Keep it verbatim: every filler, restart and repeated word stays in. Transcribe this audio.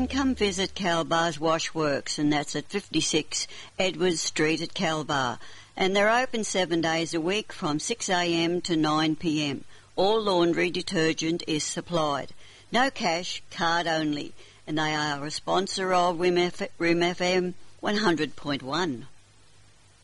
then come visit Calbar's Washworks, and that's at fifty-six Edwards Street at Calbar. And they're open seven days a week from six a m to nine p m. All laundry detergent is supplied. No cash, card only. And they are a sponsor of R I M F M one hundred point one.